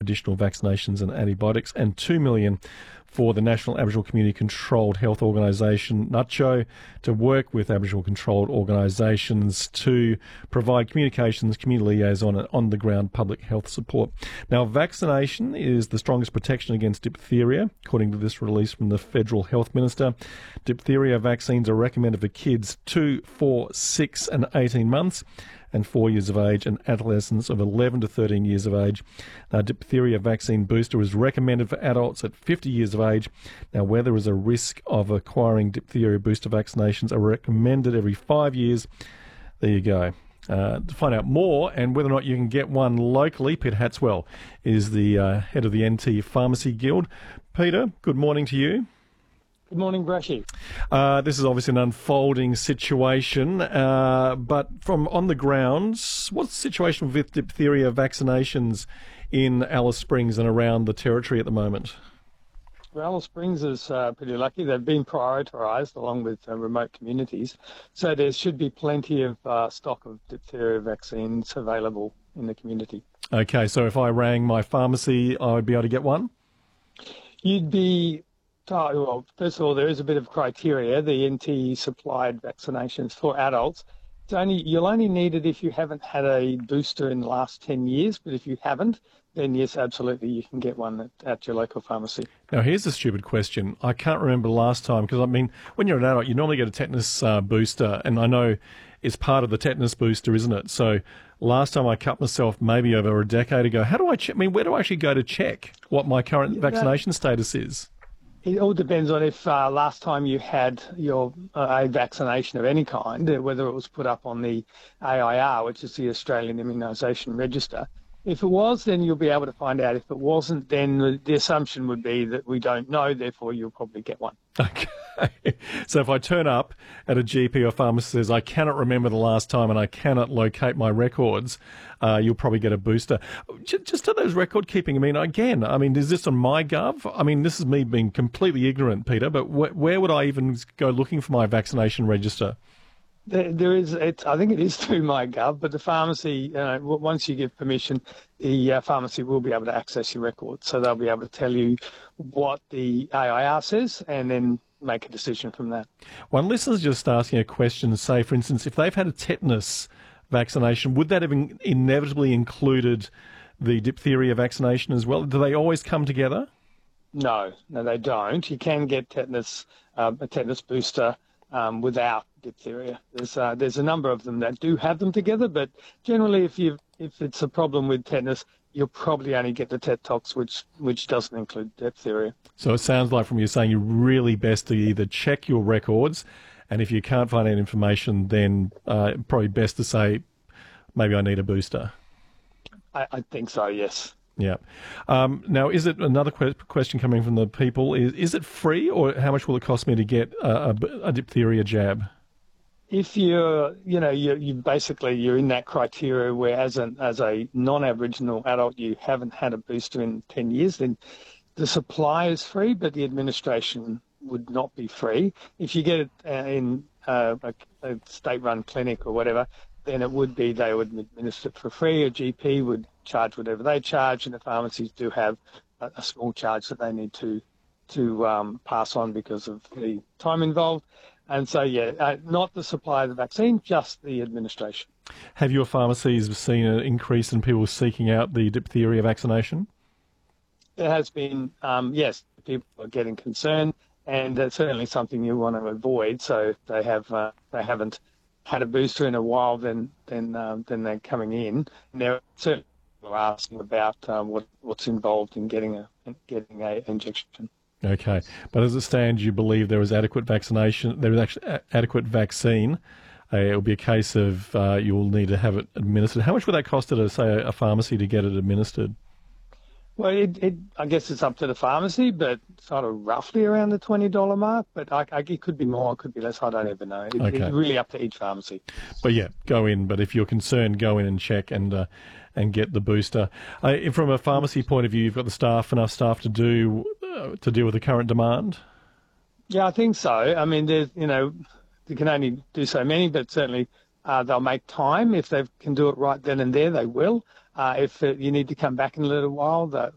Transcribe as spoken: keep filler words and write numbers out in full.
additional vaccinations and antibiotics, and two million dollars for the National Aboriginal Community Controlled Health Organisation, NACCHO, to work with Aboriginal controlled organisations to provide communications, community liaison and on-the-ground public health support. Now, vaccination is the strongest protection against diphtheria, according to this release from the Federal Health Minister. Diphtheria vaccines are recommended for kids two, four, six and eighteen months and four years of age, and adolescents of eleven to thirteen years of age. Now, diphtheria vaccine booster is recommended for adults at fifty years of age. Now, where there is a risk of acquiring diphtheria booster vaccinations are recommended every five years. There you go. Uh, to find out more and whether or not you can get one locally, Peter Hatswell is the uh, head of the N T Pharmacy Guild. Peter, good morning to you. Good morning, Brashy. Uh, this is obviously an unfolding situation, uh, but from on the ground, what's the situation with diphtheria vaccinations in Alice Springs and around the territory at the moment? Well, Alice Springs is uh, pretty lucky. They've been prioritised along with uh, remote communities, so there should be plenty of uh, stock of diphtheria vaccines available in the community. Okay, so if I rang my pharmacy, I would be able to get one? You'd be... Oh, well, first of all, there is a bit of criteria. The N T supplied vaccinations for adults. It's only you'll only need it if you haven't had a booster in the last ten years. But if you haven't, then yes, absolutely, you can get one at, at your local pharmacy. Now, here's a stupid question. I can't remember the last time, because, I mean, when you're an adult, you normally get a tetanus uh, booster, and I know it's part of the tetanus booster, isn't it? So last time I cut myself maybe over a decade ago. How do I check? I mean, where do I actually go to check what my current yeah, vaccination that- status is? It all depends on if uh, last time you had your uh, a vaccination of any kind, uh, whether it was put up on the A I R, which is the Australian Immunisation Register. If it was, then you'll be able to find out. If it wasn't, then the, the assumption would be that we don't know, therefore you'll probably get one. Okay. So if I turn up at a G P or pharmacist says, I cannot remember the last time and I cannot locate my records, uh, you'll probably get a booster. Just, just to those record keeping, I mean, again, I mean, is this on MyGov? I mean, this is me being completely ignorant, Peter, but wh- where would I even go looking for my vaccination register? There, there is, it's, I think it is through MyGov, but the pharmacy, uh, once you give permission, the uh, pharmacy will be able to access your records. So they'll be able to tell you what the A I R says and then make a decision from that. One listener's just asking a question, say, for instance, if they've had a tetanus vaccination, would that have in- inevitably included the diphtheria vaccination as well? Do they always come together? No, no, they don't. You can get tetanus, uh, a tetanus booster um, without diphtheria. There's uh, there's a number of them that do have them together, but generally, if you if it's a problem with tetanus, you'll probably only get the Tet-Tox, which which doesn't include diphtheria. So it sounds like from you saying you're really best to either check your records, and if you can't find any information, then uh, probably best to say maybe I need a booster. I, I think so. Yes. Yeah. Um, now, is it another que- question coming from the people? Is is it free, or how much will it cost me to get a, a, a diphtheria jab? If you're, you know, you you basically you're in that criteria where as an as a non-Aboriginal adult you haven't had a booster in ten years, then the supply is free, but the administration would not be free. If you get it uh, in uh, a, a state-run clinic or whatever, then it would be they would administer it for free. A G P would charge whatever they charge, and the pharmacies do have a, a small charge that they need to to um, pass on because of the time involved. And so, yeah, uh, not the supply of the vaccine, just the administration. Have your pharmacies seen an increase in people seeking out the diphtheria vaccination? There has been, um, yes, people are getting concerned, and it's certainly something you want to avoid. So if they have, uh, they haven't had a booster in a while, then then um, then they're coming in. And they're certainly asking about um, what what's involved in getting a getting a injection. Okay, but as it stands, you believe there is adequate vaccination, there is actually a- adequate vaccine. Uh, it will be a case of uh, you'll need to have it administered. How much would that cost at, a, say, a, a pharmacy to get it administered? Well, it, it, I guess it's up to the pharmacy, but sort of roughly around the twenty dollars mark. But I, I, it could be more, it could be less. I don't even know. It, okay. It's really up to each pharmacy. But yeah, go in. But if you're concerned, go in and check and uh, and get the booster. Uh, from a pharmacy point of view, you've got the staff, enough staff to do uh, to deal with the current demand? Yeah, I think so. I mean, there's, you know, you can only do so many, but certainly uh, they'll make time. If they can do it right then and there, they will. Uh, if uh, you need to come back in a little while, that